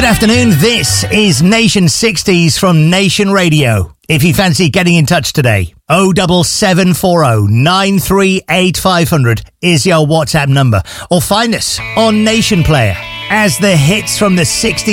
Good afternoon, this is Nation 60s from Nation Radio. If you fancy getting in touch today, 07740 938 500 is your WhatsApp number. Or find us on Nation Player as the hits from the 60s